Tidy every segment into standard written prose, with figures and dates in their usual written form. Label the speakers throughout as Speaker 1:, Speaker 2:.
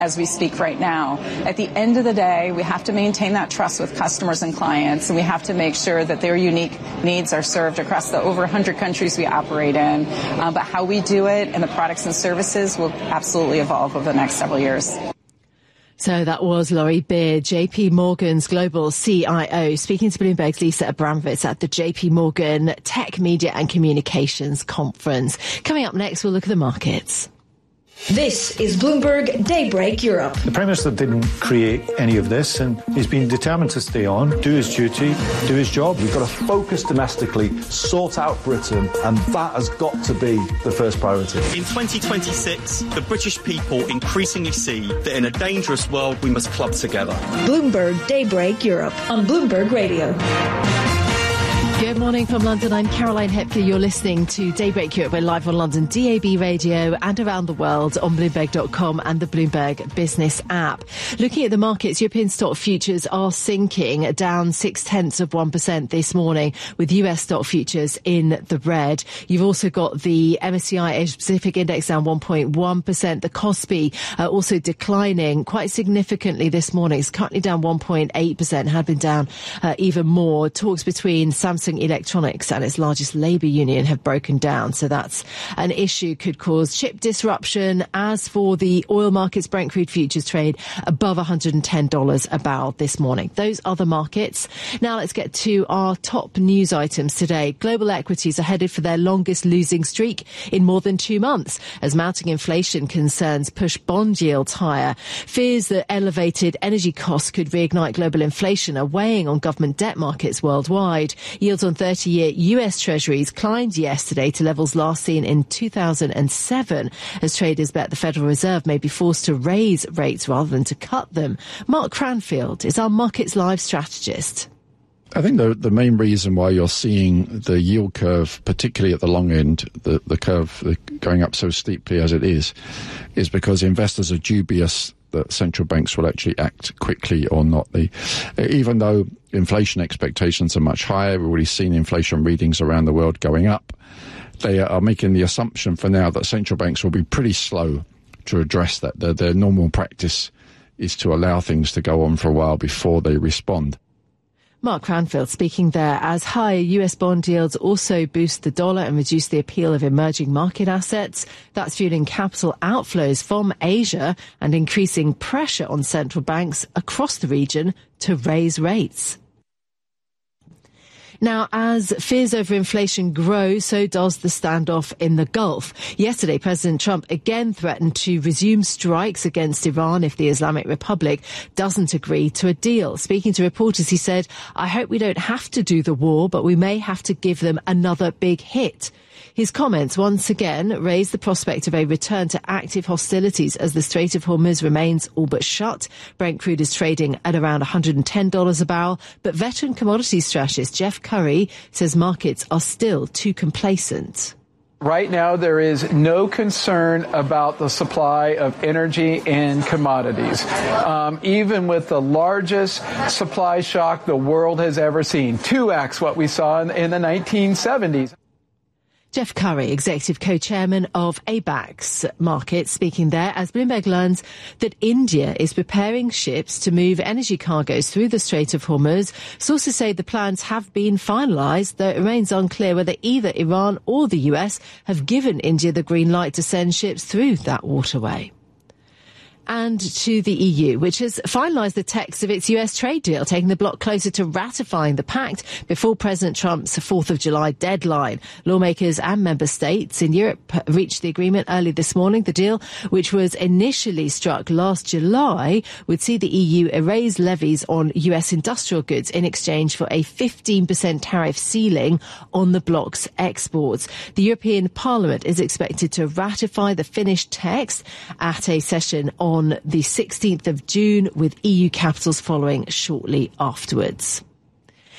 Speaker 1: as we speak right now. At the end of the day, we have to maintain that trust with customers and clients, and we have to make sure that their unique needs are served across the over 100 countries we operate in. But how we do it and the products and services will absolutely evolve over the next several years.
Speaker 2: So that was Laurie Beard, JP Morgan's global CIO, speaking to Bloomberg's Lisa Abramovitz at the JP Morgan Tech, Media and Communications Conference. Coming up next, we'll look at the markets.
Speaker 3: This is Bloomberg Daybreak Europe.
Speaker 4: The Prime Minister didn't create any of this, and he's been determined to stay on, do his duty, do his job.
Speaker 5: We've got to focus domestically, sort out Britain, and that has got to be the first priority.
Speaker 6: In 2026, the British people increasingly see that in a dangerous world, we must club together.
Speaker 3: Bloomberg Daybreak Europe on Bloomberg Radio.
Speaker 2: Good morning from London. I'm Caroline Hepker. You're listening to Daybreak Europe. We're live on London DAB radio and around the world on Bloomberg.com and the Bloomberg Business app. Looking at the markets, European stock futures are sinking, down 0.6% this morning, with US stock futures in the red. You've also got the MSCI Asia Pacific Index down 1.1%. The Kospi also declining quite significantly this morning. It's currently down 1.8%, had been down even more. Talks between Samsung Electronics and its largest labour union have broken down, so that's an issue, could cause chip disruption. As for the oil markets, Brent crude futures trade above $110 a barrel this morning. Those are the markets. Now let's get to our top news items today. Global equities are headed for their longest losing streak in more than 2 months as mounting inflation concerns push bond yields higher. Fears that elevated energy costs could reignite global inflation are weighing on government debt markets worldwide. Yields on 30-year US Treasuries climbed yesterday to levels last seen in 2007 as traders bet the Federal Reserve may be forced to raise rates rather than to cut them. Mark Cranfield is our Markets Live strategist.
Speaker 7: I think the main reason why you're seeing the yield curve, particularly at the long end, the curve going up so steeply as it is because investors are dubious that central banks will actually act quickly or not. Even though inflation expectations are much higher, we've already seen inflation readings around the world going up, they are making the assumption for now that central banks will be pretty slow to address that. Their normal practice is to allow things to go on for a while before they respond.
Speaker 2: Mark Cranfield speaking there as higher US bond yields also boost the dollar and reduce the appeal of emerging market assets. That's fueling capital outflows from Asia and increasing pressure on central banks across the region to raise rates. Now, as fears over inflation grow, so does the standoff in the Gulf. Yesterday, President Trump again threatened to resume strikes against Iran if the Islamic Republic doesn't agree to a deal. Speaking to reporters, he said, "I hope we don't have to do the war, but we may have to give them another big hit." His comments once again raised the prospect of a return to active hostilities as the Strait of Hormuz remains all but shut. Brent crude is trading at around $110 a barrel, but veteran commodities strategist Jeff Curry says markets are still too complacent.
Speaker 8: Right now, there is no concern about the supply of energy and commodities. Even with the largest supply shock the world has ever seen, 2x what we saw in the 1970s.
Speaker 2: Jeff Curry, executive co-chairman of ABAX Markets, speaking there as Bloomberg learns that India is preparing ships to move energy cargoes through the Strait of Hormuz. Sources say the plans have been finalised, though it remains unclear whether either Iran or the US have given India the green light to send ships through that waterway. And to the EU, which has finalised the text of its US trade deal, taking the bloc closer to ratifying the pact before President Trump's 4th of July deadline. Lawmakers and member states in Europe reached the agreement early this morning. The deal, which was initially struck last July, would see the EU erase levies on US industrial goods in exchange for a 15% tariff ceiling on the bloc's exports. The European Parliament is expected to ratify the finished text at a session on the 16th of June, with EU capitals following shortly afterwards.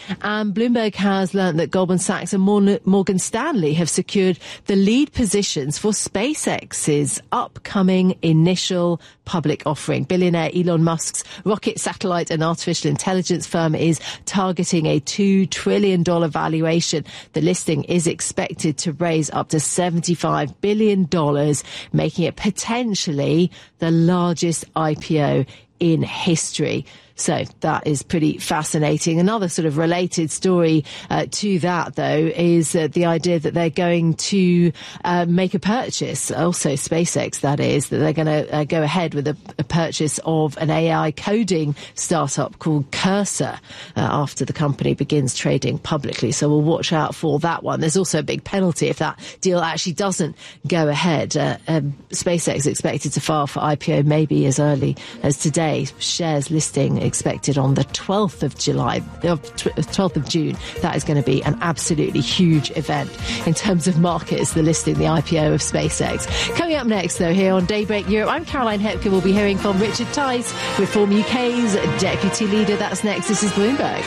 Speaker 2: And Bloomberg has learned that Goldman Sachs and Morgan Stanley have secured the lead positions for SpaceX's upcoming initial public offering. Billionaire Elon Musk's rocket, satellite and artificial intelligence firm is targeting a $2 trillion valuation. The listing is expected to raise up to $75 billion, making it potentially the largest IPO in history. So that is pretty fascinating. Another sort of related story to that, though, is the idea that they're going to make a purchase, also SpaceX, that is, that they're going to go ahead with a purchase of an AI coding startup called Cursor after the company begins trading publicly. So we'll watch out for that one. There's also a big penalty if that deal actually doesn't go ahead. SpaceX is expected to file for IPO maybe as early as today. Shares listing expected on the 12th of June. That is going to be an absolutely huge event in terms of markets, the listing, the IPO of SpaceX. Coming up next, though, here on Daybreak Europe, I'm Caroline Hepker. We'll be hearing from Richard Tice, Reform UK's deputy leader. That's next. This is Bloomberg.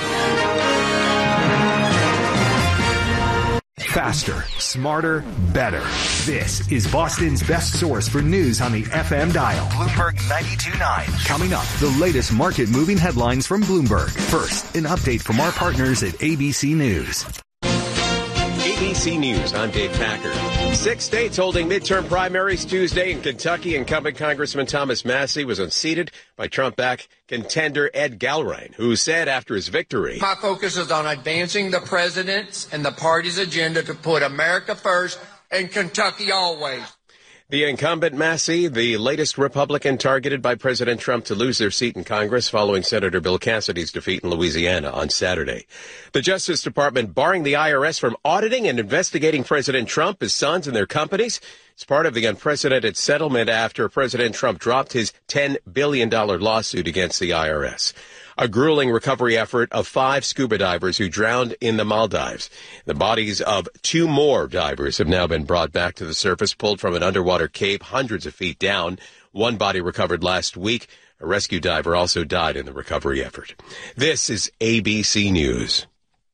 Speaker 9: Faster, smarter, better. This is Boston's best source for news on the FM dial. Bloomberg 92.9. Coming up, the latest market-moving headlines from Bloomberg. First, an update from our partners at ABC News.
Speaker 10: ABC News, I'm Dave Packer. 6 states holding midterm primaries Tuesday. In Kentucky, incumbent Congressman Thomas Massie was unseated by Trump-backed contender Ed Gallrein, who said after his victory,
Speaker 11: "My focus is on advancing the president's and the party's agenda to put America first and Kentucky always."
Speaker 10: The incumbent Massie, the latest Republican targeted by President Trump to lose their seat in Congress following Senator Bill Cassidy's defeat in Louisiana on Saturday. The Justice Department barring the IRS from auditing and investigating President Trump, his sons, and their companies. It's part of the unprecedented settlement after President Trump dropped his $10 billion lawsuit against the IRS. A grueling recovery effort of 5 scuba divers who drowned in the Maldives. The bodies of 2 more divers have now been brought back to the surface, pulled from an underwater cave hundreds of feet down. One body recovered last week. A rescue diver also died in the recovery effort. This is ABC News.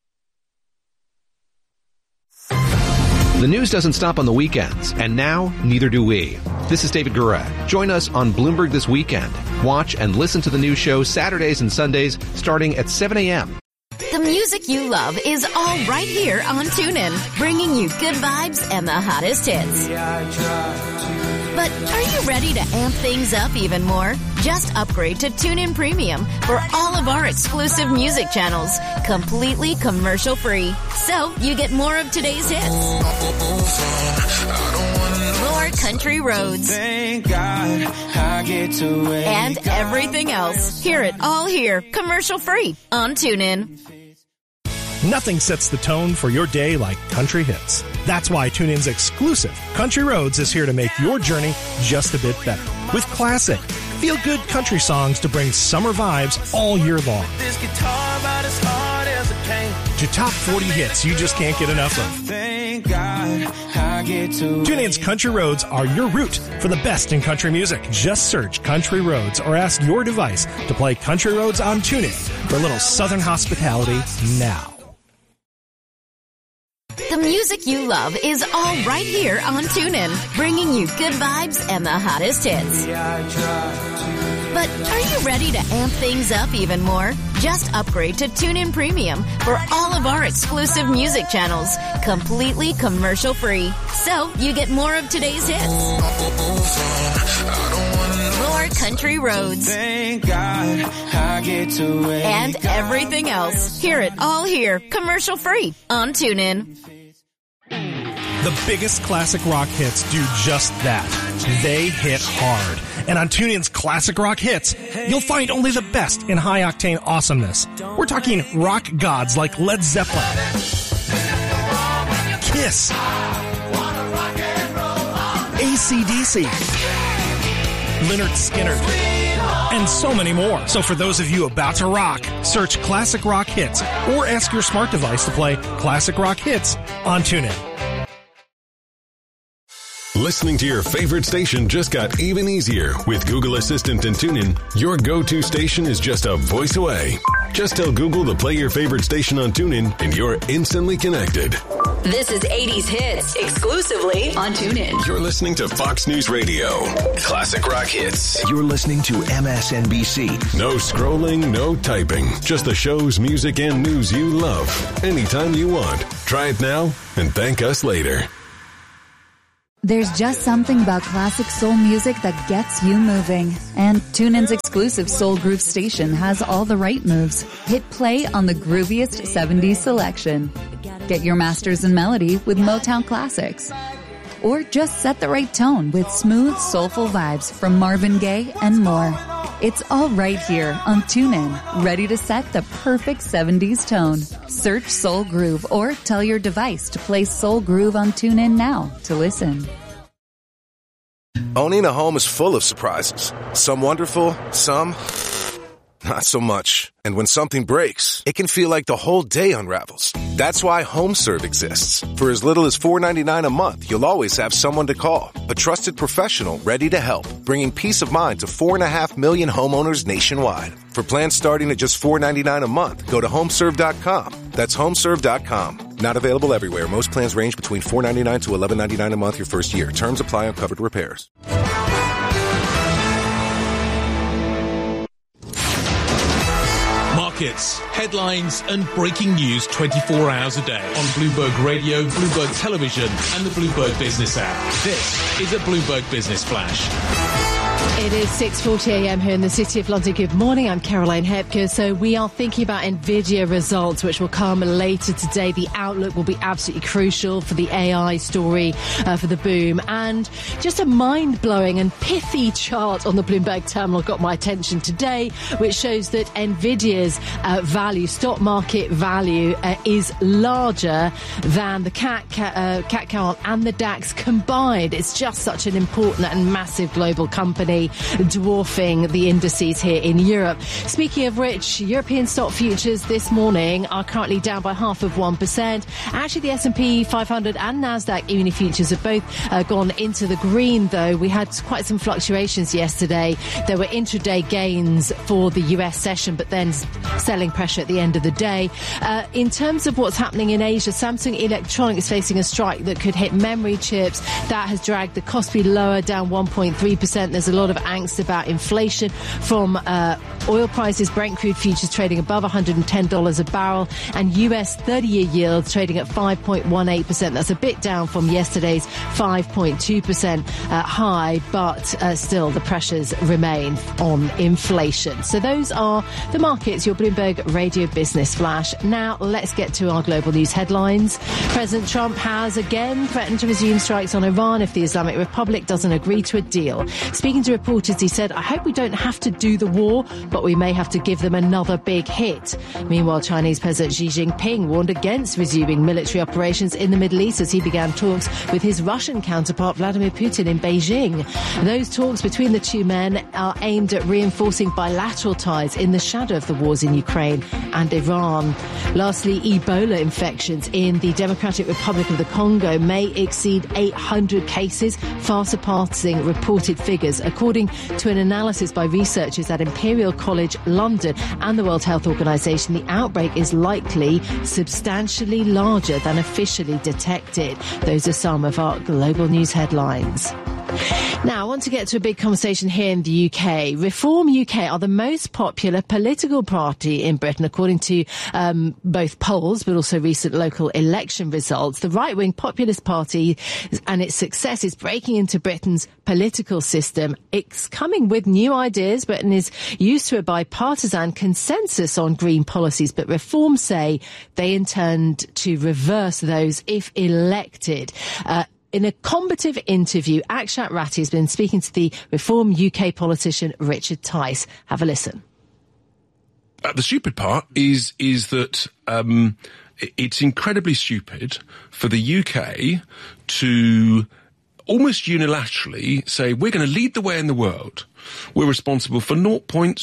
Speaker 12: The news doesn't stop on the weekends, and now neither do we. This is David Gura. Join us on Bloomberg This Weekend. Watch and listen to the news show Saturdays and Sundays starting at 7 a.m.
Speaker 13: The music you love is all right here on TuneIn, bringing you good vibes and the hottest hits. But are you ready to amp things up even more? Just upgrade to TuneIn Premium for all of our exclusive music channels, completely commercial-free. So you get more of today's hits, more country roads, and everything else. Hear it all here, commercial-free on TuneIn.
Speaker 14: Nothing sets the tone for your day like country hits. That's why TuneIn's exclusive Country Roads is here to make your journey just a bit better. With classic, feel-good country songs to bring summer vibes all year long. To top 40 hits you just can't get enough of. TuneIn's Country Roads are your route for the best in country music. Just search Country Roads or ask your device to play Country Roads on TuneIn for a little southern hospitality now.
Speaker 13: The music you love is all right here on TuneIn, bringing you good vibes and the hottest hits. But are you ready to amp things up even more? Just upgrade to TuneIn Premium for all of our exclusive music channels, completely commercial-free. So you get more of today's hits, more country roads, and everything else. Hear it all here, commercial-free on TuneIn.
Speaker 14: The biggest classic rock hits do just that. They hit hard. And on TuneIn's Classic Rock Hits, you'll find only the best in high-octane awesomeness. We're talking rock gods like Led Zeppelin, Kiss, AC/DC, Lynyrd Skynyrd, and so many more. So for those of you about to rock, search Classic Rock Hits or ask your smart device to play Classic Rock Hits on TuneIn.
Speaker 15: Listening to your favorite station just got even easier. With Google Assistant and TuneIn, your go-to station is just a voice away. Just tell Google to play your favorite station on TuneIn and you're instantly connected.
Speaker 16: This is 80s Hits, exclusively on TuneIn.
Speaker 15: You're listening to Fox News Radio. Classic rock hits.
Speaker 9: You're listening to MSNBC.
Speaker 15: No scrolling, no typing. Just the shows, music, and news you love. Anytime you want. Try it now and thank us later.
Speaker 17: There's just something about classic soul music that gets you moving. And TuneIn's exclusive Soul Groove station has all the right moves. Hit play on the grooviest 70s selection. Get your masters in melody with Motown classics. Or just set the right tone with smooth, soulful vibes from Marvin Gaye and more. It's all right here on TuneIn, ready to set the perfect 70s tone. Search Soul Groove or tell your device to play Soul Groove on TuneIn now to listen.
Speaker 18: Owning a home is full of surprises. Some wonderful, some not so much. And when something breaks, it can feel like the whole day unravels. That's why HomeServe exists. For as little as $4.99 a month, you'll always have someone to call. A trusted professional ready to help, bringing peace of mind to 4.5 million homeowners nationwide. For plans starting at just $4.99 a month, go to HomeServe.com. That's HomeServe.com. Not available everywhere. Most plans range between $4.99 to $11.99 a month your first year. Terms apply on covered repairs.
Speaker 19: Markets, headlines and breaking news 24 hours a day on Bloomberg Radio, Bloomberg Television and the Bloomberg Business app. This is a Bloomberg Business Flash.
Speaker 2: It is 6:40 a.m. here in the City of London. Good morning. I'm Caroline Hepker. So we are thinking about NVIDIA results, which will come later today. The outlook will be absolutely crucial for the AI story, for the boom. And just a mind-blowing and pithy chart on the Bloomberg terminal got my attention today, which shows that NVIDIA's value, stock market value, is larger than the CAC count and the DAX combined. It's just such an important and massive global company, dwarfing the indices here in Europe. Speaking of which, European stock futures this morning are currently down by 0.5%. Actually, the S&P 500 and Nasdaq E-mini futures have both gone into the green, though. We had quite some fluctuations yesterday. There were intraday gains for the US session, but then selling pressure at the end of the day. In terms of what's happening in Asia, Samsung Electronics is facing a strike that could hit memory chips. That has dragged the Kospi lower, down 1.3%. There's a lot of angst about inflation from oil prices. Brent crude futures trading above $110 a barrel, and US 30-year yields trading at 5.18%. That's a bit down from yesterday's 5.2% high, but still the pressures remain on inflation. So those are the markets, your Bloomberg Radio Business Flash. Now let's get to our global news headlines. President Trump has again threatened to resume strikes on Iran if the Islamic Republic doesn't agree to a deal. Speaking to reporters, he said, "I hope we don't have to do the war, but we may have to give them another big hit." Meanwhile, Chinese President Xi Jinping warned against resuming military operations in the Middle East as he began talks with his Russian counterpart Vladimir Putin in Beijing. Those talks between the two men are aimed at reinforcing bilateral ties in the shadow of the wars in Ukraine and Iran. Lastly, Ebola infections in the Democratic Republic of the Congo may exceed 800 cases, far surpassing reported figures, according to an analysis by researchers at Imperial College London and the World Health Organization. The outbreak is likely substantially larger than officially detected. Those are some of our global news headlines. Now, I want to get to a big conversation here in the UK. Reform UK are the most popular political party in Britain, according to both polls, but also recent local election results. The right-wing Populist Party and its success is breaking into Britain's political system. It's coming with new ideas. Britain is used to a bipartisan consensus on green policies, but Reform say they intend to reverse those if elected. In a combative interview, Akshat Rathi has been speaking to the Reform UK politician Richard Tice. Have a listen.
Speaker 20: The stupid part is that it's incredibly stupid for the UK to almost unilaterally say we're going to lead the way in the world we're responsible for 0.7,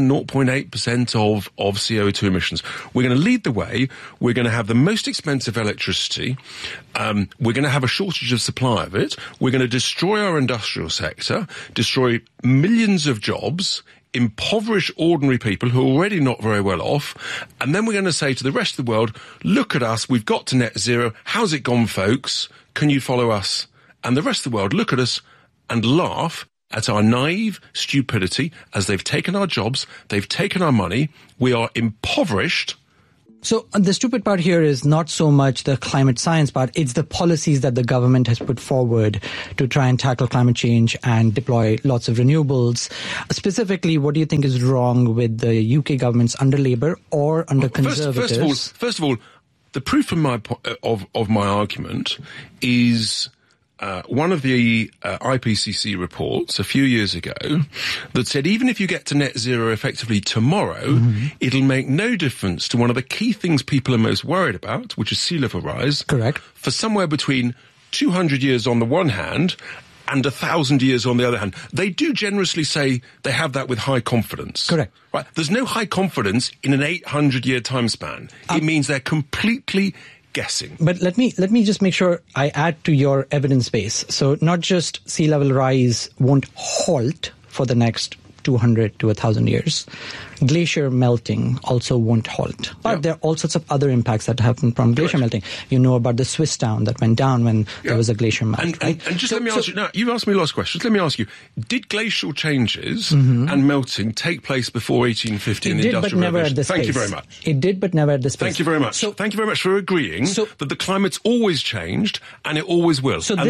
Speaker 20: 0.8% of CO2 emissions. We're going to lead the way. We're going to have the most expensive electricity. We're going to have a shortage of supply of it. We're going to destroy our industrial sector, destroy millions of jobs, impoverish ordinary people who are already not very well off, and then we're going to say to the rest of the world, look at us, we've got to net zero, how's it gone, folks? Can you follow us? And the rest of the world look at us and laugh at our naive stupidity as they've taken our jobs, they've taken our money, we are impoverished.
Speaker 21: So the stupid part here is not so much the climate science part, it's the policies that the government has put forward to try and tackle climate change and deploy lots of renewables. Specifically, what do you think is wrong with the UK government's under Labour or under Conservatives?
Speaker 20: First of all, the proof of my argument is one of the IPCC reports a few years ago that said even if you get to net zero effectively tomorrow, it'll make no difference to one of the key things people are most worried about, which is sea level rise.
Speaker 21: Correct.
Speaker 20: For somewhere between 200 years on the one hand and 1,000 years on the other hand. They do generously say they have that with high confidence.
Speaker 21: Correct.
Speaker 20: Right. There's no high confidence in an 800-year time span. It means they're completely guessing.
Speaker 21: But let me just make sure I add to your evidence base. So not just sea level rise won't halt for the next 200 to 1,000 years. Glacier melting also won't halt. But there are all sorts of other impacts that happen from glacier melting. You know about the Swiss town that went down when there was a glacier melt.
Speaker 20: And just let me ask you, now, you've asked me lots of questions. Let me ask you, did glacial changes and melting take place before 1850 in the Industrial Revolution? Thank you very much.
Speaker 21: It did, but never at this pace.
Speaker 20: Thank you very much. Thank you very much for agreeing that the climate's always changed and it always will.
Speaker 21: So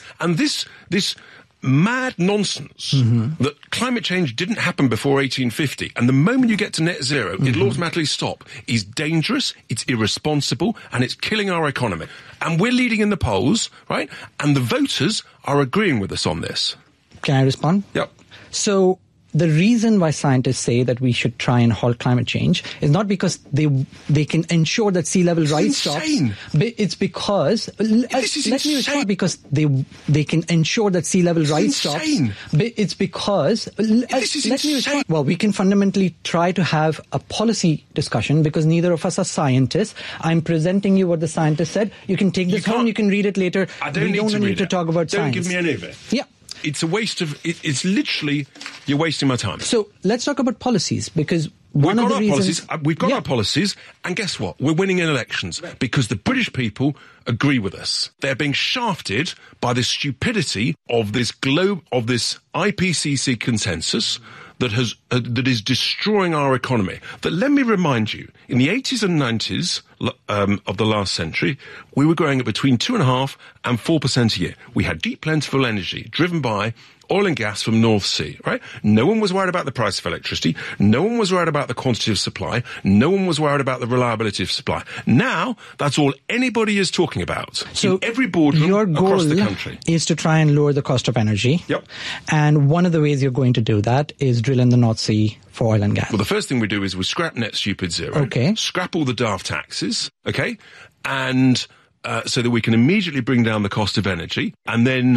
Speaker 20: this mad nonsense that climate change didn't happen before 1850, and the moment you get to net zero, it'll automatically stop, is dangerous, it's irresponsible, and it's killing our economy. And we're leading in the polls, right? And the voters are agreeing with us on this.
Speaker 21: Can I respond?
Speaker 20: Yep.
Speaker 21: So the reason why scientists say that we should try and halt climate change is not because they can ensure that sea level rise stops. It's because because they can ensure that sea level rise stops. It's because well, we can fundamentally try to have a policy discussion because neither of us are scientists. I'm presenting you what the scientist said. You can take this home. You can read it later. We don't need to talk about science.
Speaker 20: Don't give me any of it.
Speaker 21: Yeah.
Speaker 20: It's a waste of... It's literally... You're wasting my time.
Speaker 21: So let's talk about policies, because one of the reasons...
Speaker 20: We've got our policies, and guess what? We're winning in elections because the British people agree with us. They're being shafted by the stupidity of this IPCC consensus that is destroying our economy. But let me remind you, in the 80s and 90s of the last century, we were growing at between 2.5% and 4% a year. We had deep, plentiful energy driven by oil and gas from North Sea, right? No one was worried about the price of electricity. No one was worried about the quantity of supply. No one was worried about the reliability of supply. Now, that's all anybody is talking about. So in every boardroom across the country.
Speaker 21: Your goal is to try and lower the cost of energy.
Speaker 20: Yep.
Speaker 21: And one of the ways you're going to do that is drill in the North Sea for oil and gas.
Speaker 20: Well, the first thing we do is we scrap net stupid zero.
Speaker 21: Okay.
Speaker 20: Scrap all the daft taxes. Okay. And so that we can immediately bring down the cost of energy. And then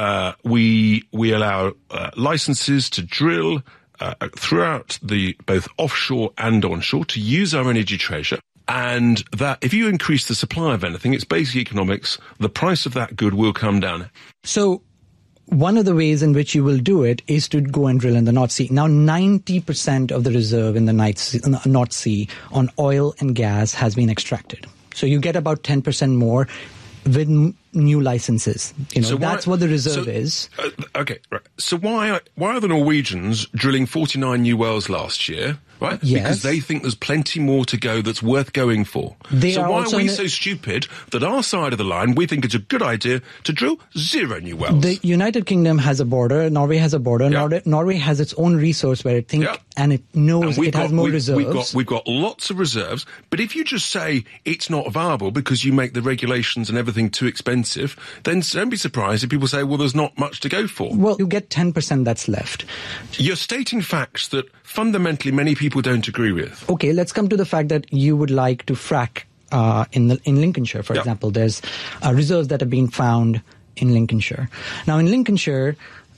Speaker 20: we allow licenses to drill throughout both offshore and onshore to use our energy treasure. And that if you increase the supply of anything, it's basic economics, the price of that good will come down.
Speaker 21: So one of the ways in which you will do it is to go and drill in the North Sea. Now, 90% of the reserve in the North Sea on oil and gas has been extracted. So you get about 10% more with new licenses. That's what the reserve is.
Speaker 20: Okay, right. So why are the Norwegians drilling 49 new wells last year? Right?
Speaker 21: Yes.
Speaker 20: Because they think there's plenty more to go that's worth going for. So why are we so stupid that our side of the line, we think it's a good idea to drill 0 new wells?
Speaker 21: The United Kingdom has a border. Norway has a border.
Speaker 20: Yeah.
Speaker 21: Norway has its own resource where it thinks and it knows it has more reserves.
Speaker 20: We've got lots of reserves. But if you just say it's not viable because you make the regulations and everything too expensive, then don't be surprised if people say, well, there's not much to go for.
Speaker 21: Well, you get 10% that's left.
Speaker 20: You're stating facts that fundamentally many people don't agree with.
Speaker 21: Okay, let's come to the fact that you would like to frack in Lincolnshire, for example. There's reserves that have been found in Lincolnshire. Now, in Lincolnshire,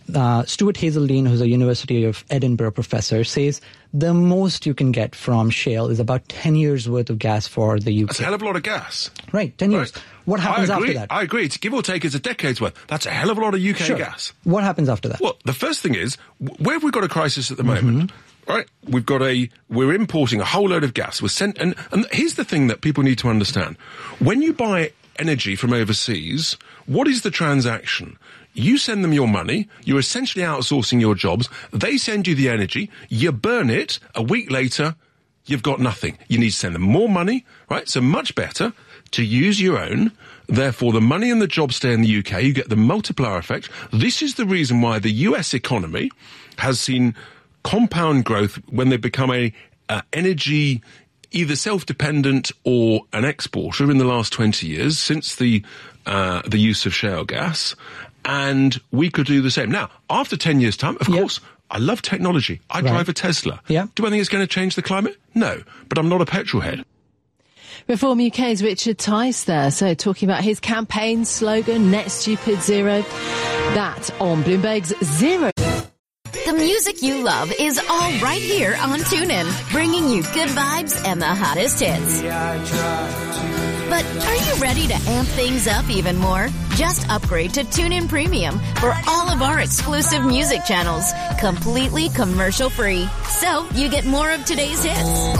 Speaker 21: Stuart Hazeldine, who's a University of Edinburgh professor, says the most you can get from shale is about 10 years worth of gas for the UK.
Speaker 20: That's a hell of a lot of gas.
Speaker 21: Right, 10 years.
Speaker 20: Right.
Speaker 21: What happens after that?
Speaker 20: I agree. To give or take is a decade's worth. That's a hell of a lot of UK gas.
Speaker 21: What happens after that?
Speaker 20: Well, the first thing is, where have we got a crisis at the moment? Right, we're importing a whole load of gas. And here's the thing that people need to understand. When you buy energy from overseas, what is the transaction? You send them your money, you're essentially outsourcing your jobs, they send you the energy, you burn it, a week later, you've got nothing. You need to send them more money, right? So much better to use your own. Therefore, the money and the jobs stay in the UK. You get the multiplier effect. This is the reason why the US economy has seen compound growth when they become a energy either self-dependent or an exporter in the last 20 years since the use of shale gas. And we could do the same. Now, after 10 years' time, of course, I love technology. I drive a Tesla.
Speaker 21: Yeah.
Speaker 20: Do I think it's going to change the climate? No. But I'm not a petrol head.
Speaker 2: Reform UK's Richard Tice there, so talking about his campaign slogan, Net Stupid Zero. That on Bloomberg's Zero.
Speaker 13: The music you love is all right here on TuneIn, bringing you good vibes and the hottest hits. But are you ready to amp things up even more? Just upgrade to TuneIn Premium for all of our exclusive music channels, completely commercial-free. So you get more of today's hits.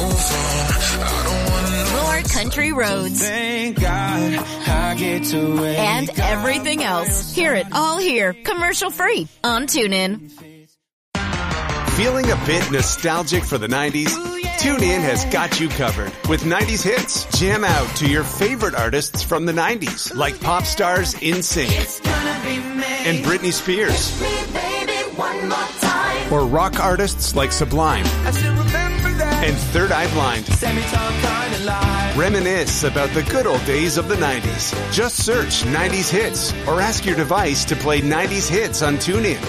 Speaker 13: More country roads. And everything else. Hear it all here, commercial-free on TuneIn.
Speaker 1: Feeling a bit nostalgic for the 90s? TuneIn has got you covered with 90s hits. Jam out to your favorite artists from the 90s, like pop stars NSYNC and Britney Spears. Or rock artists like Sublime and Third Eye Blind. Reminisce about the good old days of the 90s. Just search 90s hits or ask your device to play 90s hits on TuneIn.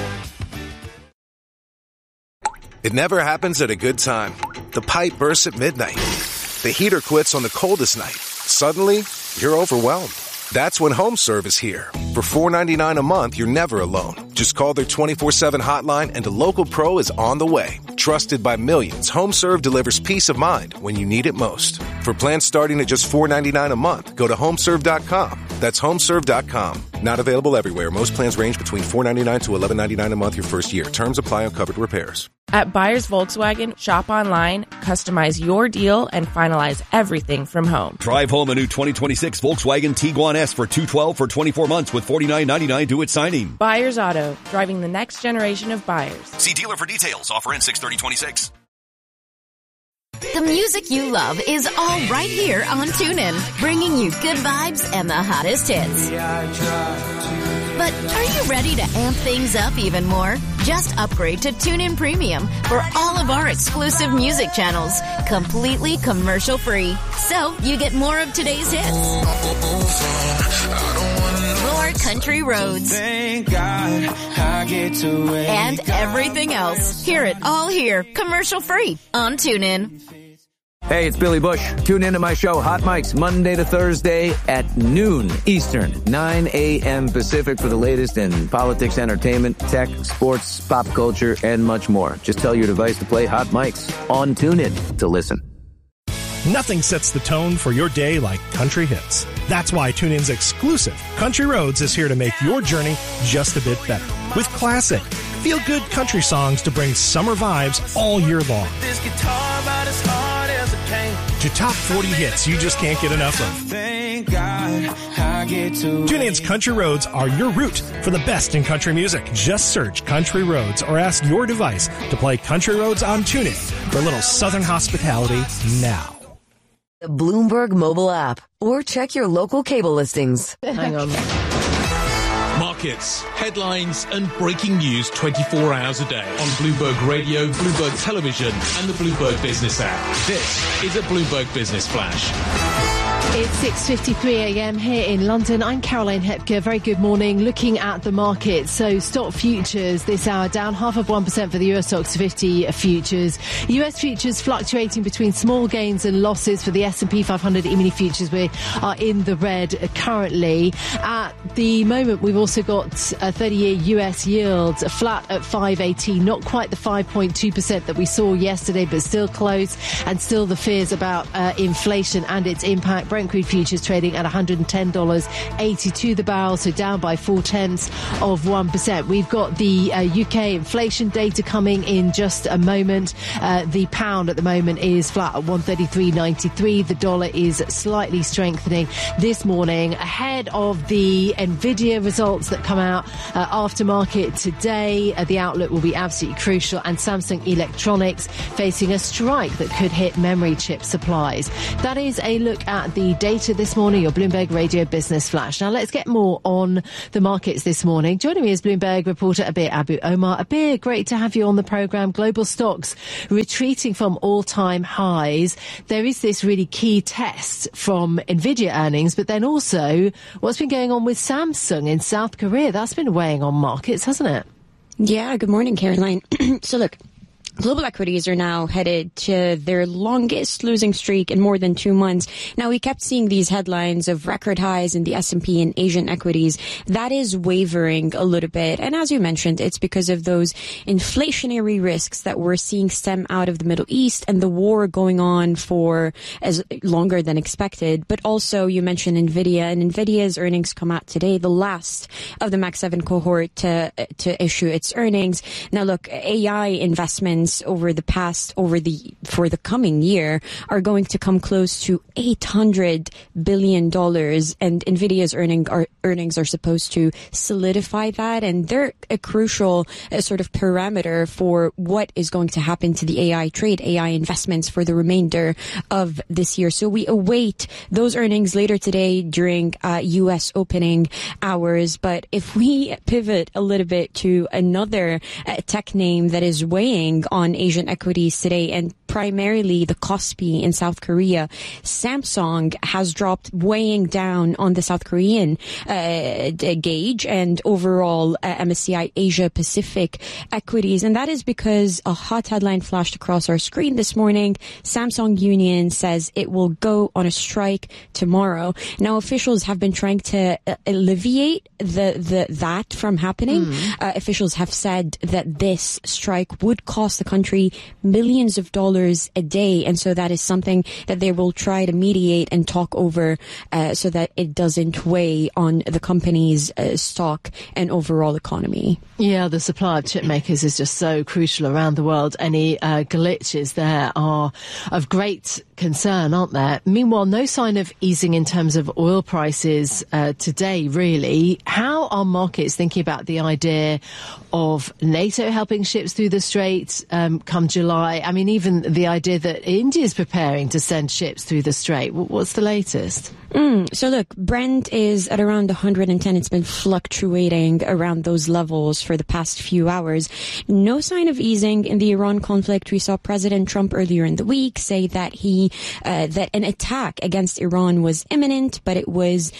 Speaker 18: It never happens at a good time. The pipe bursts at midnight. The heater quits on the coldest night. Suddenly, you're overwhelmed. That's when HomeServe is here. For $4.99 a month, you're never alone. Just call their 24/7 hotline and a local pro is on the way. Trusted by millions, HomeServe delivers peace of mind when you need it most. For plans starting at just $4.99 a month, go to HomeServe.com. That's HomeServe.com. Not available everywhere. Most plans range between $4.99 to $11.99 a month your first year. Terms apply on covered repairs.
Speaker 22: At Buyers Volkswagen, shop online, customize your deal, and finalize everything from home.
Speaker 23: Drive home a new 2026 Volkswagen Tiguan S for $212 for 24 months with $49.99 due at signing.
Speaker 22: Buyers Auto, driving the next generation of buyers.
Speaker 23: See dealer for details. Offer ends 6/30/26.
Speaker 13: The music you love is all right here on TuneIn, bringing you good vibes and the hottest hits. But are you ready to amp things up even more? Just upgrade to TuneIn Premium for all of our exclusive music channels, completely commercial-free. So you get more of today's hits. More country roads. And everything else. Hear it all here, commercial-free on TuneIn.
Speaker 24: Hey, it's Billy Bush. Tune into my show, Hot Mics, Monday to Thursday at noon Eastern, 9 a.m. Pacific for the latest in politics, entertainment, tech, sports, pop culture, and much more. Just tell your device to play Hot Mics on TuneIn to listen.
Speaker 14: Nothing sets the tone for your day like country hits. That's why TuneIn's exclusive Country Roads is here to make your journey just a bit better. With classic, feel-good country songs to bring summer vibes all year long.
Speaker 25: This guitar about as hard as a cane.
Speaker 14: To top 40 hits you just can't get enough of.
Speaker 25: Thank God I get to
Speaker 14: TuneIn's Country Roads are your route for the best in country music. Just search Country Roads or ask your device to play Country Roads on TuneIn for a little Southern hospitality now.
Speaker 26: The Bloomberg mobile app, or check your local cable listings.
Speaker 2: Hang on.
Speaker 19: Markets, headlines, and breaking news 24 hours a day on Bloomberg Radio, Bloomberg Television, and the Bloomberg Business app. This is a Bloomberg Business Flash.
Speaker 2: It's 6:53 a.m. here in London. I'm Caroline Hepker. Very good morning. Looking at the market. So stock futures this hour down 0.5% for the US Stocks 50 futures. US futures fluctuating between small gains and losses for the S&P 500 E-mini futures. We are in the red currently. At the moment, we've also got a 30-year US yields flat at 5.18. Not quite the 5.2% that we saw yesterday, but still close, and still the fears about inflation and its impact. Brent crude futures trading at $110.82 the barrel, so down by 0.4%. We've got the UK inflation data coming in just a moment. The pound at the moment is flat at 133.93. The dollar is slightly strengthening this morning ahead of the Nvidia results that come out after market today. The outlook will be absolutely crucial, and Samsung Electronics facing a strike that could hit memory chip supplies. That is a look at the data this morning, your Bloomberg Radio Business Flash. Now let's get more on the markets this morning. Joining me is Bloomberg reporter Abir Abu Omar. Abir, great to have you on the programme. Global stocks retreating from all-time highs. There is this really key test from Nvidia earnings, but then also what's been going on with Samsung in South Korea. That's been weighing on markets, hasn't it?
Speaker 3: Yeah, good morning, Caroline. So look, global equities are now headed to their longest losing streak in more than 2 months. Now, we kept seeing these headlines of record highs in the S&P and Asian equities. That is wavering a little bit. And as you mentioned, it's because of those inflationary risks that we're seeing stem out of the Middle East and the war going on for as longer than expected. But also, you mentioned Nvidia, and Nvidia's earnings come out today, the last of the Max 7 cohort to issue its earnings. Now, look, AI investments for the coming year are going to come close to $800 billion, and Nvidia's earnings are supposed to solidify that, and they're a crucial sort of parameter for what is going to happen to the AI trade, AI investments for the remainder of this year. So we await those earnings later today during U.S. opening hours. But if we pivot a little bit to another tech name that is weighing on Asian equities today, and primarily the Kospi in South Korea, Samsung has dropped, weighing down on the South Korean gauge and overall MSCI Asia Pacific equities. And that is because a hot headline flashed across our screen this morning. Samsung Union says it will go on a strike tomorrow. Now, officials have been trying to alleviate that from happening. Officials have said that this strike would cost the country millions of dollars a day, and so that is something that they will try to mediate and talk over so that it doesn't weigh on the company's stock and overall economy.
Speaker 2: Yeah, the supply of chip makers is just so crucial around the world. Any glitches there are of great concern, aren't there? Meanwhile, no sign of easing in terms of oil prices today, really. How are markets thinking about the idea of NATO helping ships through the Strait come July? I mean, even the idea that India is preparing to send ships through the Strait. What's the latest?
Speaker 3: So look, Brent is at around 110. It's been fluctuating around those levels for the past few hours. No sign of easing in the Iran conflict. We saw President Trump earlier in the week say that that an attack against Iran was imminent, but it was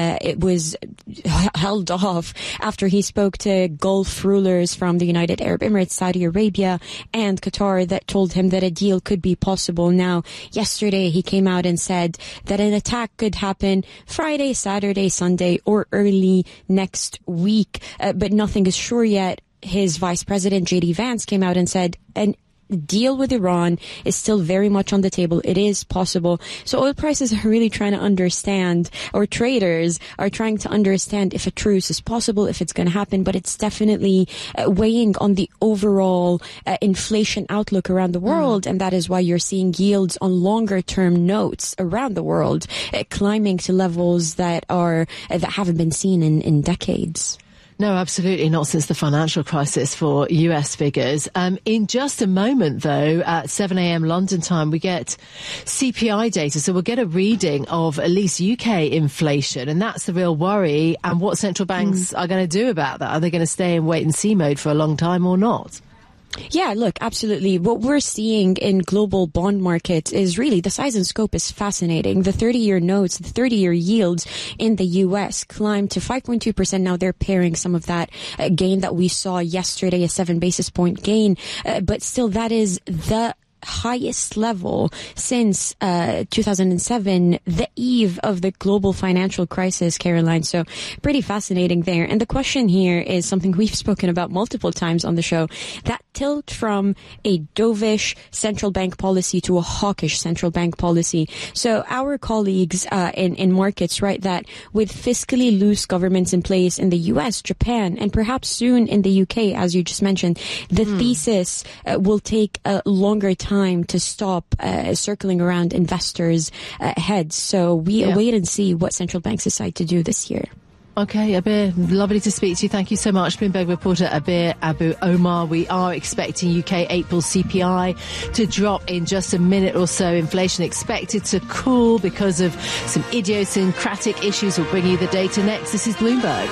Speaker 3: held off after he spoke to Gulf rulers from the United Arab Emirates, Saudi Arabia, and Qatar that told him that a deal could be possible. Now, yesterday he came out and said that an attack could happen Friday, Saturday, Sunday, or early next week, but nothing is sure yet. His vice president, J.D. Vance, came out and said an deal with Iran is still very much on the table. It is possible. So oil prices are really trying to understand, or traders are trying to understand if a truce is possible, if it's going to happen, but it's definitely weighing on the overall inflation outlook around the world. And that is why you're seeing yields on longer term notes around the world climbing to levels that haven't been seen in decades.
Speaker 2: No, absolutely not since the financial crisis for US figures. In just a moment, though, at 7 a.m. London time, we get CPI data. So we'll get a reading of at least UK inflation. And that's the real worry. And what central banks are going to do about that. Are they going to stay in wait and see mode for a long time or not?
Speaker 3: Yeah, look, absolutely. What we're seeing in global bond markets is really the size and scope is fascinating. The 30-year notes, the 30-year yields in the U.S. climbed to 5.2%. Now they're pairing some of that gain that we saw yesterday, a 7 basis point gain. But still, that is the highest level since 2007, the eve of the global financial crisis, Caroline. So pretty fascinating there. And the question here is something we've spoken about multiple times on the show, that tilt from a dovish central bank policy to a hawkish central bank policy. So our colleagues in markets write that with fiscally loose governments in place in the US, Japan, and perhaps soon in the UK, as you just mentioned, the thesis will take a longer time to stop circling around investors' heads. So we wait and see what central banks decide to do this year.
Speaker 2: Okay, Abir, lovely to speak to you. Thank you so much. Bloomberg reporter Abir Abu Omar. We are expecting UK April CPI to drop in just a minute or so. Inflation expected to cool because of some idiosyncratic issues. We'll bring you the data next. This is Bloomberg.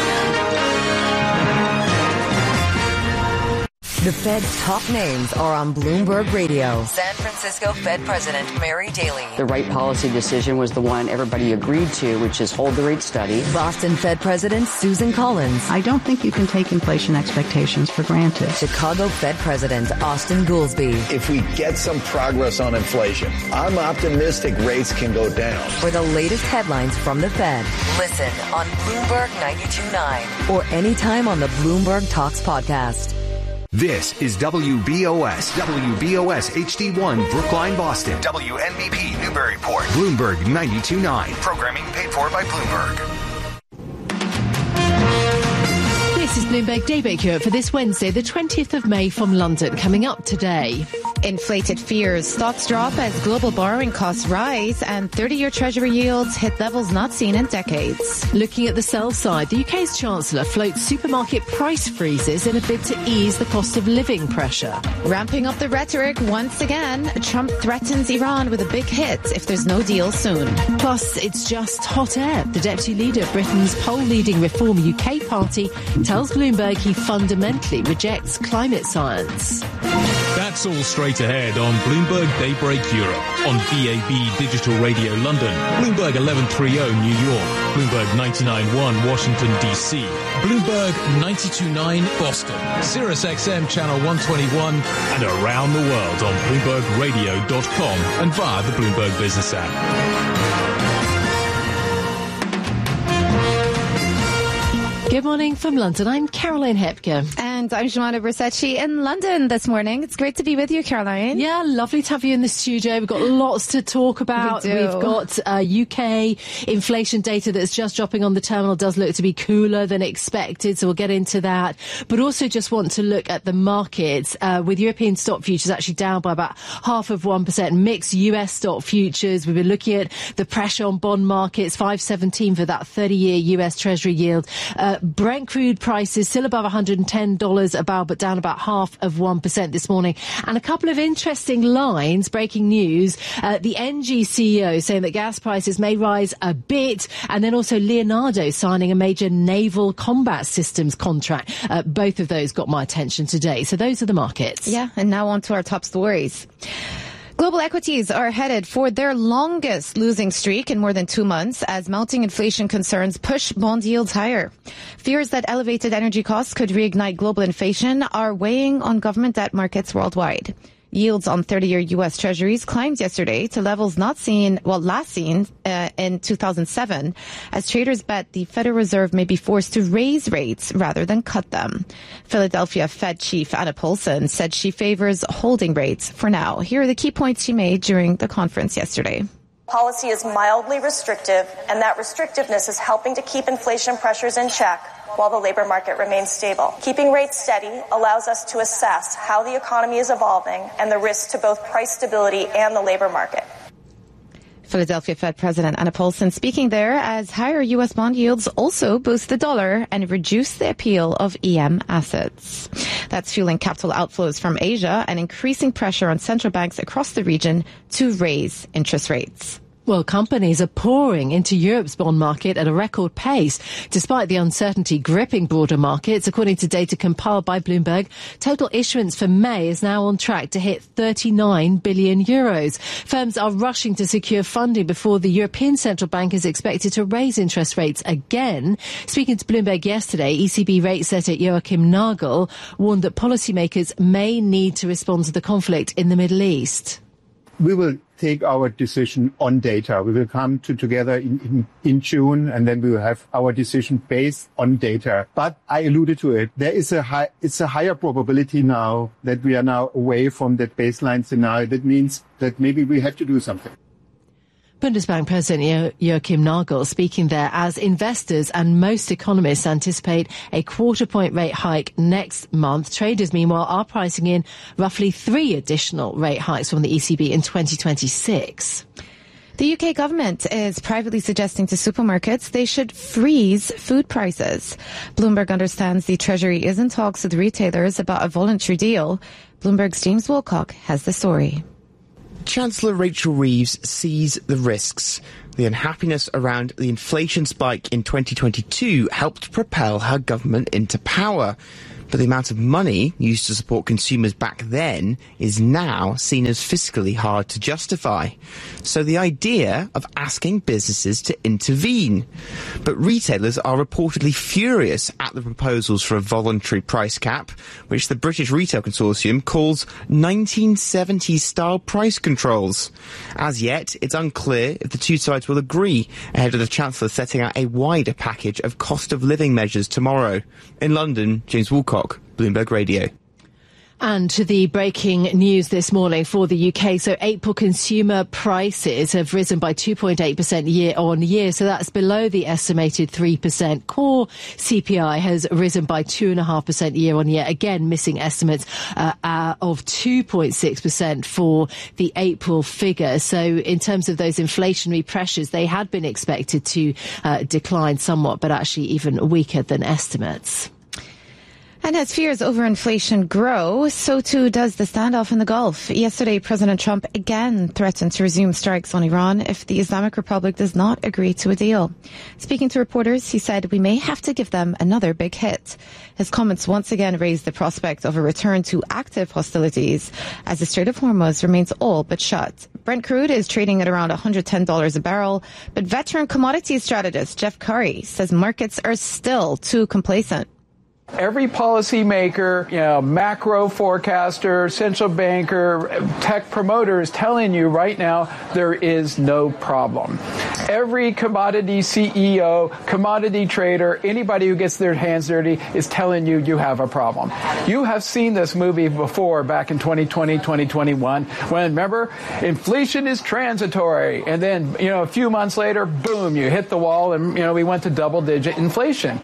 Speaker 26: The Fed's top names are on Bloomberg Radio. San Francisco Fed President Mary Daly.
Speaker 4: The right policy decision was the one everybody agreed to, which is hold the rate steady.
Speaker 26: Boston Fed President Susan Collins.
Speaker 5: I don't think you can take inflation expectations for granted.
Speaker 26: Chicago Fed President Austin Goolsbee.
Speaker 6: If we get some progress on inflation, I'm optimistic rates can go down.
Speaker 26: For the latest headlines from the Fed, listen on Bloomberg 92.9 or anytime on the Bloomberg Talks podcast.
Speaker 9: This is WBOS HD1 Brookline, Boston.
Speaker 7: WNBP Newburyport.
Speaker 9: Bloomberg 92.9.
Speaker 7: Programming paid for by Bloomberg.
Speaker 2: This is Bloomberg Daybreak Europe for this Wednesday, the 20th of May from London. Coming up today.
Speaker 8: Inflated fears. Stocks drop as global borrowing costs rise and 30-year Treasury yields hit levels not seen in decades.
Speaker 2: Looking at the sell side, the UK's Chancellor floats supermarket price freezes in a bid to ease the cost of living pressure.
Speaker 8: Ramping up the rhetoric once again, Trump threatens Iran with a big hit if there's no deal soon.
Speaker 2: Plus, it's just hot air. The deputy leader of Britain's poll-leading Reform UK party tells Bloomberg he fundamentally rejects climate science.
Speaker 19: That's all straight ahead on Bloomberg Daybreak Europe, on DAB Digital Radio London, Bloomberg 1130 New York, Bloomberg 99.1 Washington, D.C., Bloomberg 92.9 Boston, Sirius XM Channel 121, and around the world on BloombergRadio.com and via the Bloomberg Business app.
Speaker 2: Good morning from London. I'm Caroline Hepker.
Speaker 8: And I'm Joanna Bersecci in London this morning. It's great to be with you, Caroline.
Speaker 2: Yeah, lovely to have you in the studio. We've got lots to talk about. We've got UK inflation data that's just dropping on the terminal. Does look to be cooler than expected, so we'll get into that. But also just want to look at the markets, with European stock futures actually down by about 0.5%. Mixed US stock futures. We've been looking at the pressure on bond markets, 5.17 for that 30-year US Treasury yield. Brent crude prices still above $110 a barrel, but down about 0.5% this morning. And a couple of interesting lines, breaking news. The ENGIE CEO saying that gas prices may rise a bit, and then also Leonardo signing a major naval combat systems contract. Both of those got my attention today. So those are the markets.
Speaker 8: Yeah, and now on to our top stories. Global equities are headed for their longest losing streak in more than 2 months as mounting inflation concerns push bond yields higher. Fears that elevated energy costs could reignite global inflation are weighing on government debt markets worldwide. Yields on 30-year U.S. Treasuries climbed yesterday to levels last seen in 2007, as traders bet the Federal Reserve may be forced to raise rates rather than cut them. Philadelphia Fed Chief Anna Paulson said she favors holding rates for now. Here are the key points she made during the conference yesterday.
Speaker 11: Policy is mildly restrictive, and that restrictiveness is helping to keep inflation pressures in check while the labor market remains stable. Keeping rates steady allows us to assess how the economy is evolving and the risks to both price stability and the labor market.
Speaker 8: Philadelphia Fed President Anna Paulson speaking there as higher U.S. bond yields also boost the dollar and reduce the appeal of EM assets. That's fueling capital outflows from Asia and increasing pressure on central banks across the region to raise interest rates.
Speaker 2: Well, companies are pouring into Europe's bond market at a record pace, despite the uncertainty gripping broader markets. According to data compiled by Bloomberg, total issuance for May is now on track to hit 39 billion euros. Firms are rushing to secure funding before the European Central Bank is expected to raise interest rates again. Speaking to Bloomberg yesterday, ECB rate setter Joachim Nagel warned that policymakers may need to respond to the conflict in the Middle East.
Speaker 10: We will take our decision on data. We will come together in June, and then we will have our decision based on data. But I alluded to it. It's a higher probability now that we are now away from that baseline scenario. That means that maybe we have to do something.
Speaker 2: Bundesbank President Joachim Nagel speaking there as investors and most economists anticipate a quarter-point rate hike next month. Traders, meanwhile, are pricing in roughly 3 additional rate hikes from the ECB in 2026.
Speaker 8: The UK government is privately suggesting to supermarkets they should freeze food prices. Bloomberg understands the Treasury is in talks with retailers about a voluntary deal. Bloomberg's James Wilcock has the story.
Speaker 12: Chancellor Rachel Reeves sees the risks. The unhappiness around the inflation spike in 2022 helped propel her government into power. But the amount of money used to support consumers back then is now seen as fiscally hard to justify. So the idea of asking businesses to intervene. But retailers are reportedly furious at the proposals for a voluntary price cap, which the British Retail Consortium calls 1970s-style price controls. As yet, it's unclear if the two sides will agree ahead of the Chancellor setting out a wider package of cost of living measures tomorrow. In London, James Woolcock, Bloomberg Radio.
Speaker 2: And to the breaking news this morning for the UK. So April consumer prices have risen by 2.8% year on year. So that's below the estimated 3%. Core CPI has risen by 2.5% year on year. Again, missing estimates of 2.6% for the April figure. So in terms of those inflationary pressures, they had been expected to decline somewhat, but actually even weaker than estimates.
Speaker 8: And as fears over inflation grow, so too does the standoff in the Gulf. Yesterday, President Trump again threatened to resume strikes on Iran if the Islamic Republic does not agree to a deal. Speaking to reporters, he said we may have to give them another big hit. His comments once again raised the prospect of a return to active hostilities as the Strait of Hormuz remains all but shut. Brent crude is trading at around $110 a barrel, but veteran commodities strategist Jeff Curry says markets are still too complacent.
Speaker 15: Every policymaker, macro forecaster, central banker, tech promoter is telling you right now there is no problem. Every commodity CEO, commodity trader, anybody who gets their hands dirty is telling you you have a problem. You have seen this movie before back in 2020, 2021, when, remember, inflation is transitory. And then, a few months later, boom, you hit the wall and, we went to double-digit inflation.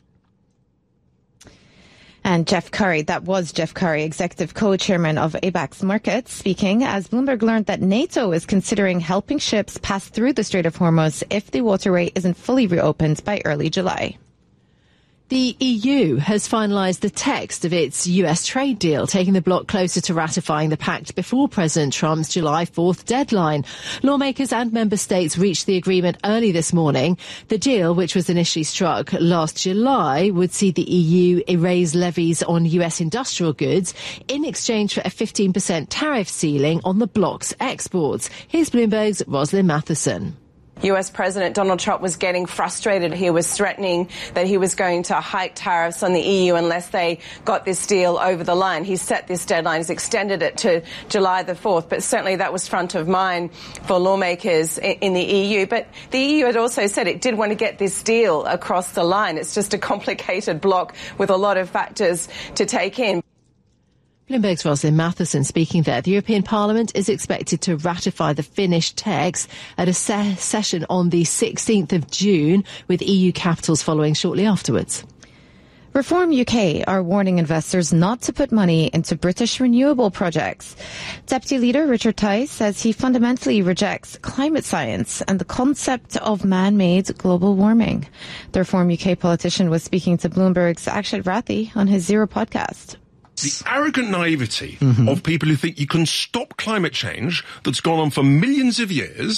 Speaker 8: And Jeff Curry, that was Jeff Curry, executive co-chairman of ABAX Markets, speaking as Bloomberg learned that NATO is considering helping ships pass through the Strait of Hormuz if the waterway isn't fully reopened by early July.
Speaker 2: The EU has finalised the text of its US trade deal, taking the bloc closer to ratifying the pact before President Trump's July 4th deadline. Lawmakers and member states reached the agreement early this morning. The deal, which was initially struck last July, would see the EU erase levies on US industrial goods in exchange for a 15% tariff ceiling on the bloc's exports. Here's Bloomberg's Roslyn Matheson.
Speaker 16: US President Donald Trump was getting frustrated. He was threatening that he was going to hike tariffs on the EU unless they got this deal over the line. He set this deadline, he's extended it to July the 4th, but certainly that was front of mind for lawmakers in the EU. But the EU had also said it did want to get this deal across the line. It's just a complicated bloc with a lot of factors to take in.
Speaker 2: Bloomberg's Roslyn Matheson speaking there. The European Parliament is expected to ratify the finished text at a session on the 16th of June, with EU capitals following shortly afterwards.
Speaker 8: Reform UK are warning investors not to put money into British renewable projects. Deputy Leader Richard Tice says he fundamentally rejects climate science and the concept of man-made global warming. The Reform UK politician was speaking to Bloomberg's Akshat Rathi on his Zero podcast.
Speaker 20: The arrogant naivety of people who think you can stop climate change that's gone on for millions of years,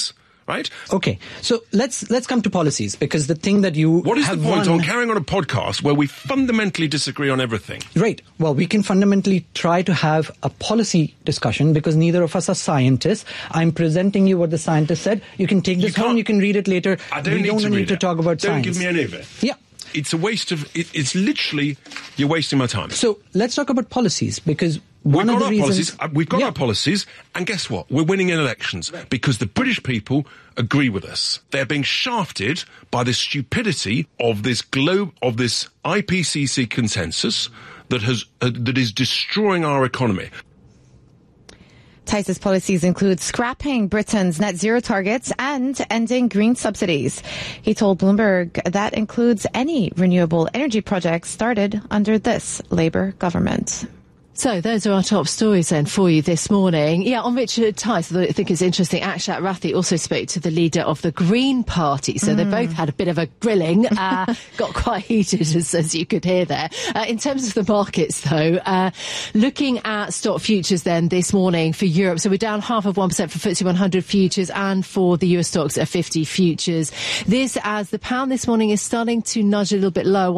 Speaker 20: right?
Speaker 1: Okay, so let's come to policies, because the thing that you
Speaker 20: What is
Speaker 1: have
Speaker 20: the point
Speaker 1: won,
Speaker 20: on carrying on a podcast where we fundamentally disagree on everything?
Speaker 1: Right. Well, we can fundamentally try to have a policy discussion because neither of us are scientists. I'm presenting you what the scientist said. You can take this home, you can read it later.
Speaker 20: I don't
Speaker 1: we don't need to talk about
Speaker 20: Don't
Speaker 1: science.
Speaker 20: give me any of it.
Speaker 1: Yeah.
Speaker 20: It's a waste of... It's literally... You're wasting my time.
Speaker 1: So let's talk about policies, because one of the reasons...
Speaker 20: We've got our policies, and guess what? We're winning in elections because the British people agree with us. They're being shafted by the stupidity of this IPCC consensus that is destroying our economy.
Speaker 8: Tice's policies include scrapping Britain's net zero targets and ending green subsidies. He told Bloomberg that includes any renewable energy projects started under this Labour government.
Speaker 2: So those are our top stories then for you this morning. Yeah, on Richard Tice, I think it's interesting. Akshat Rathi also spoke to the leader of the Green Party. So they both had a bit of a grilling, got quite heated as you could hear there. In terms of the markets though, looking at stock futures then this morning for Europe. So we're down 0.5% for FTSE 100 futures and for the US stocks at 50 futures. This as the pound this morning is starting to nudge a little bit lower,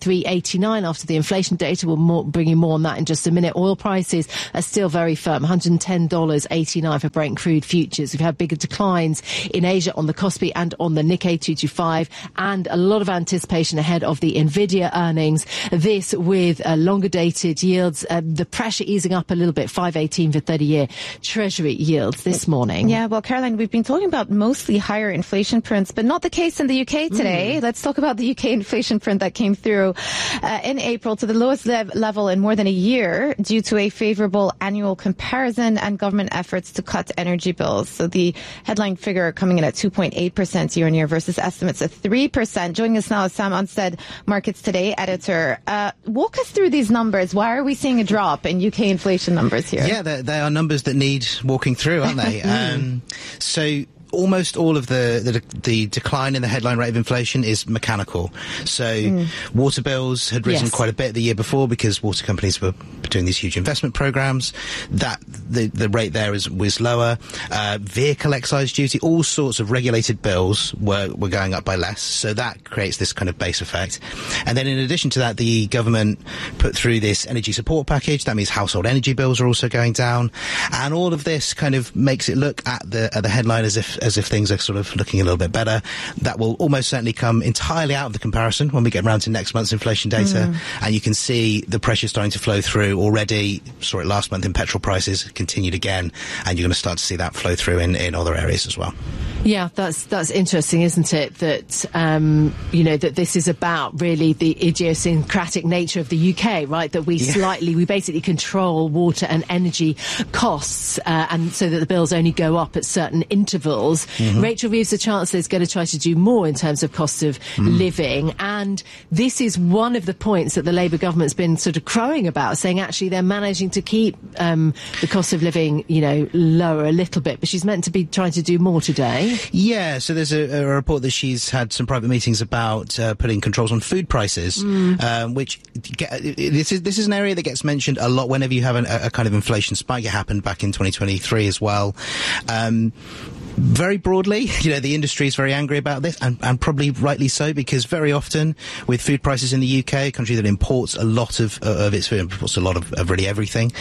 Speaker 2: 133.89 after the inflation data. We'll bring you more on that in just a minute. Oil prices are still very firm, $110.89 for Brent crude futures. We've had bigger declines in Asia on the Kospi and on the Nikkei 225, and a lot of anticipation ahead of the Nvidia earnings. This with longer dated yields, the pressure easing up a little bit, 5.18 for 30-year Treasury yields this morning.
Speaker 8: Yeah, well, Caroline, we've been talking about mostly higher inflation prints, but not the case in the UK today. Let's talk about the UK inflation print that came through in April to the lowest level in more than a year, due to a favorable annual comparison and government efforts to cut energy bills. So the headline figure coming in at 2.8% year on year versus estimates of 3%. Joining us now is Sam Unstead, Markets Today editor. Walk us through these numbers. Why are we seeing a drop in UK inflation numbers here?
Speaker 17: Yeah, they are numbers that need walking through, aren't they? So almost all of the decline in the headline rate of inflation is mechanical. So water bills had risen quite a bit the year before because water companies were doing these huge investment programs. That the rate there was lower. Vehicle excise duty, all sorts of regulated bills were going up by less. So that creates this kind of base effect. And then in addition to that, the government put through this energy support package. That means household energy bills are also going down. And all of this kind of makes it look at the headline as if things are sort of looking a little bit better. That will almost certainly come entirely out of the comparison when we get around to next month's inflation data. And you can see the pressure starting to flow through already. Saw it last month in petrol prices, continued again, and you're going to start to see that flow through in other areas as well.
Speaker 2: Yeah, that's interesting, isn't it? That that this is about really the idiosyncratic nature of the UK, right? That we basically control water and energy costs, and so that the bills only go up at certain intervals. Rachel Reeves, the Chancellor, is going to try to do more in terms of cost of living, and this is one of the points that the Labour government's been sort of crowing about, saying actually they're managing to keep the cost of living, lower a little bit, but she's meant to be trying to do more today.
Speaker 17: Yeah, so there's a report that she's had some private meetings about putting controls on food prices, which this is an area that gets mentioned a lot whenever you have a kind of inflation spike. It happened back in 2023 as well. Very broadly, the industry is very angry about this, and probably rightly so, because very often with food prices in the UK, a country that imports a lot of its food, imports a lot of really everything,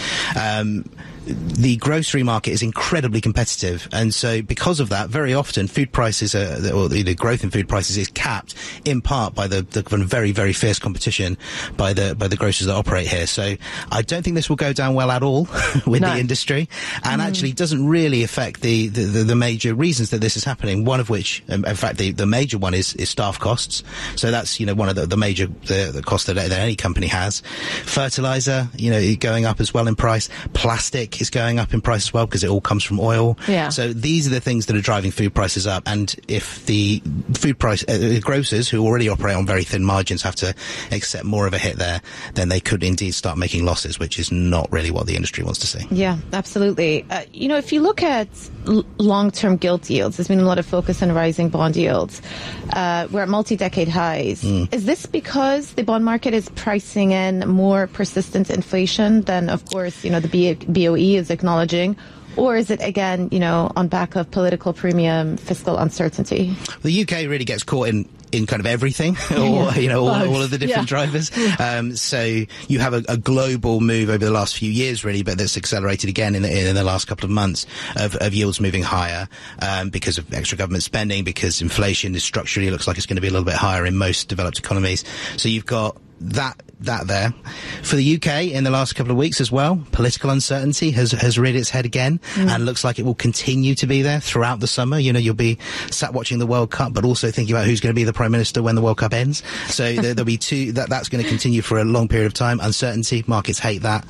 Speaker 17: the grocery market is incredibly competitive, and so because of that, very often food prices or the growth in food prices is capped in part by the very, very fierce competition by the grocers that operate here. So I don't think this will go down well at all with the industry, and actually doesn't really affect the major reasons that this is happening. One of which, in fact, the major one is staff costs. So that's one of the major the costs that any company has. Fertilizer, going up as well in price. Plastic is going up in price as well because it all comes from oil. Yeah. So these are the things that are driving food prices up. And if the food price grocers, who already operate on very thin margins, have to accept more of a hit there, then they could indeed start making losses, which is not really what the industry wants to see.
Speaker 8: Yeah, absolutely. If you look at long-term gilt yields, there's been a lot of focus on rising bond yields. We're at multi-decade highs. Is this because the bond market is pricing in more persistent inflation than, of course, the BOE is acknowledging? Or is it, again, on back of political premium, fiscal uncertainty?
Speaker 17: The UK really gets caught in kind of everything, or all of the different drivers. So you have a global move over the last few years, really, but that's accelerated again in the last couple of months of yields moving higher because of extra government spending, because inflation is structurally looks like it's going to be a little bit higher in most developed economies. So you've got that there. For the UK in the last couple of weeks as well, political uncertainty has reared its head again and looks like it will continue to be there throughout the summer. You'll be sat watching the World Cup, but also thinking about who's going to be the Prime Minister when the World Cup ends. So there'll be that's going to continue for a long period of time. Uncertainty, markets hate that.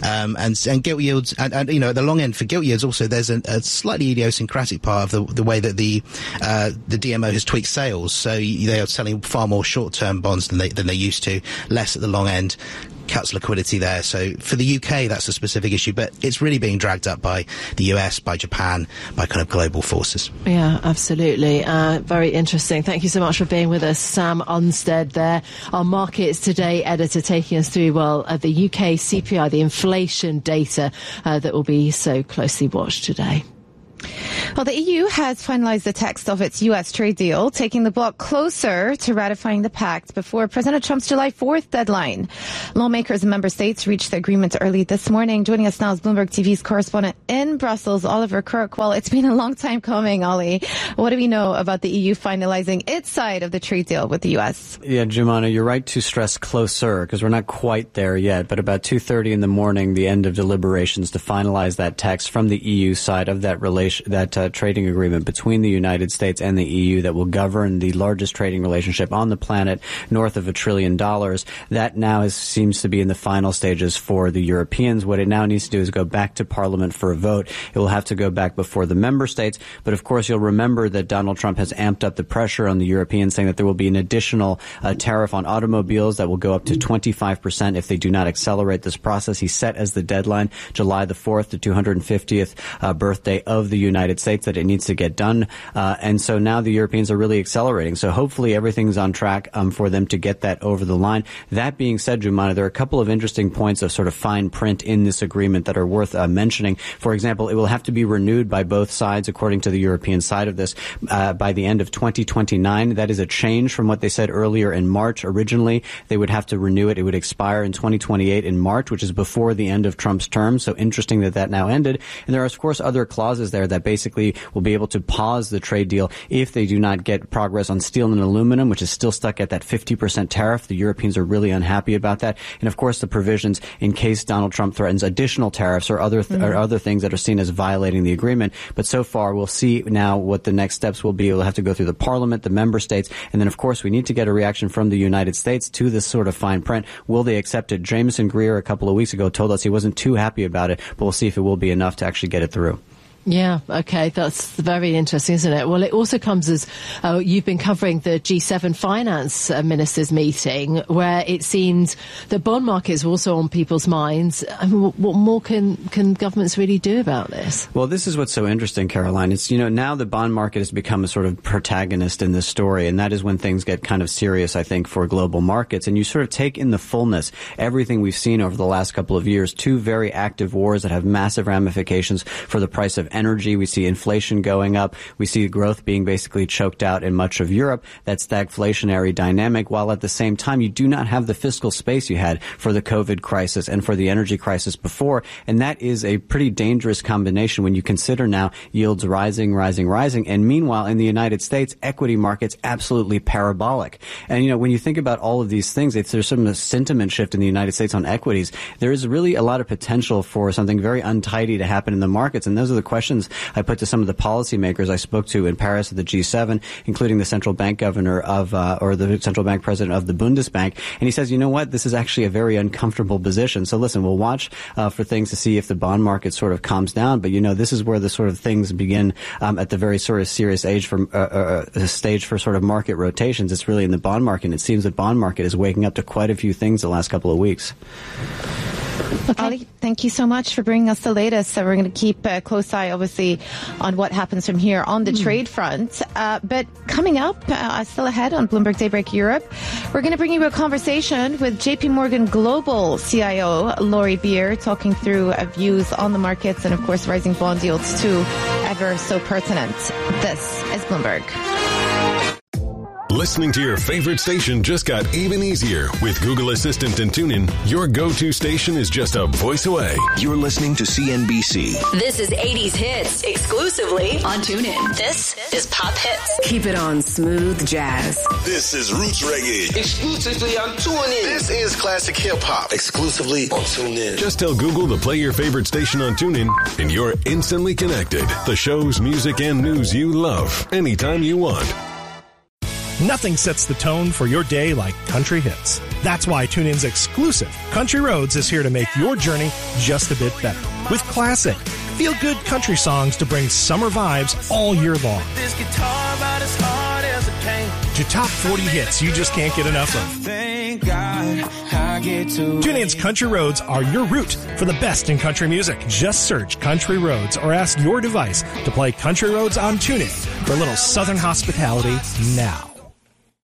Speaker 17: And gilt yields, and at the long end for gilt yields also, there's a slightly idiosyncratic part of the way that the DMO has tweaked sales. So they are selling far more short-term bonds than they used to, less at the long end, cuts liquidity there. So for the UK, that's a specific issue, but it's really being dragged up by the US, by Japan, by kind of global forces.
Speaker 2: Yeah, absolutely. Very interesting. Thank you so much for being with us, Sam Unstead there, our Markets Today editor, taking us through, the UK CPI, the inflation data that will be so closely watched today.
Speaker 8: Well, the EU has finalized the text of its U.S. trade deal, taking the bloc closer to ratifying the pact before President Trump's July 4th deadline. Lawmakers in member states reached the agreement early this morning. Joining us now is Bloomberg TV's correspondent in Brussels, Oliver Kirk. Well, it's been a long time coming, Ollie. What do we know about the EU finalizing its side of the trade deal with the U.S.?
Speaker 13: Yeah, Jumana, you're right to stress closer, because we're not quite there yet. But about 2:30 in the morning, the end of deliberations to finalize that text from the EU side of that trading agreement between the United States and the EU that will govern the largest trading relationship on the planet, north of $1 trillion. That now seems to be in the final stages for the Europeans. What it now needs to do is go back to Parliament for a vote. It will have to go back before the member states. But of course, you'll remember that Donald Trump has amped up the pressure on the Europeans, saying that there will be an additional tariff on automobiles that will go up to 25% if they do not accelerate this process. He set as the deadline July the 4th, the 250th birthday of the United States, that it needs to get done. And so now the Europeans are really accelerating. So hopefully everything's on track for them to get that over the line. That being said, Jumana, there are a couple of interesting points of sort of fine print in this agreement that are worth mentioning. For example, it will have to be renewed by both sides, according to the European side of this, by the end of 2029. That is a change from what they said earlier in March. Originally, they would have to renew it. It would expire in 2028 in March, which is before the end of Trump's term. So interesting that now ended. And there are, of course, other clauses there that basically will be able to pause the trade deal if they do not get progress on steel and aluminum, which is still stuck at that 50% tariff. The Europeans are really unhappy about that. And of course, the provisions in case Donald Trump threatens additional tariffs or other things that are seen as violating the agreement. But so far, we'll see now what the next steps will be. We'll have to go through the Parliament, the member states, and then of course we need to get a reaction from the United States to this sort of fine print. Will they accept it? Jameson Greer a couple of weeks ago told us he wasn't too happy about it, but we'll see if it will be enough to actually get it through.
Speaker 2: Yeah, okay, that's very interesting, isn't it? Well, it also comes as you've been covering the G7 finance ministers meeting, where it seems the bond markets are also on people's minds. I mean, what more can governments really do about this?
Speaker 13: Well, this is what's so interesting, Caroline. It's, now the bond market has become a sort of protagonist in this story, and that is when things get kind of serious, I think, for global markets. And you sort of take in the fullness everything we've seen over the last couple of years, two very active wars that have massive ramifications for the price of energy. We see inflation going up. We see growth being basically choked out in much of Europe. That stagflationary dynamic, while at the same time you do not have the fiscal space you had for the COVID crisis and for the energy crisis before. And that is a pretty dangerous combination when you consider now yields rising. And meanwhile, in the United States, equity markets absolutely parabolic. And, when you think about all of these things, if there's some sentiment shift in the United States on equities, there is really a lot of potential for something very untidy to happen in the markets. And those are the questions I put to some of the policymakers I spoke to in Paris at the G7, including the central bank governor or the central bank president of the Bundesbank. And he says, you know what, this is actually a very uncomfortable position. So listen, we'll watch for things to see if the bond market sort of calms down. But, this is where the sort of things begin at the very sort of serious stage for sort of market rotations. It's really in the bond market. And it seems the bond market is waking up to quite a few things the last couple of weeks.
Speaker 8: Ali, thank you so much for bringing us the latest. So we're going to keep a close eye, obviously, on what happens from here on the trade front. But coming up, still ahead on Bloomberg Daybreak Europe, we're going to bring you a conversation with JP Morgan Global CIO Laurie Beer, talking through views on the markets and, of course, rising bond yields too, ever so pertinent. This is Bloomberg.
Speaker 18: Listening to your favorite station just got even easier. With Google Assistant and TuneIn, your go-to station is just a voice away.
Speaker 21: You're listening to CNBC.
Speaker 22: This is 80s Hits, exclusively on TuneIn. This is Pop Hits. Keep it on Smooth Jazz.
Speaker 23: This is Roots Reggae,
Speaker 21: exclusively on TuneIn.
Speaker 23: This is Classic Hip Hop, exclusively on TuneIn.
Speaker 18: Just tell Google to play your favorite station on TuneIn, and you're instantly connected. The shows, music, and news you love, anytime you want.
Speaker 14: Nothing sets the tone for your day like country hits. That's why TuneIn's exclusive Country Roads is here to make your journey just a bit better. With classic, feel-good country songs to bring summer vibes all year long.
Speaker 24: This guitar about as hard as it came.
Speaker 14: To top 40 hits you just can't get enough of.
Speaker 24: Thank God I get to
Speaker 14: TuneIn's Country Roads are your route for the best in country music. Just search Country Roads or ask your device to play Country Roads on TuneIn for a little southern hospitality now.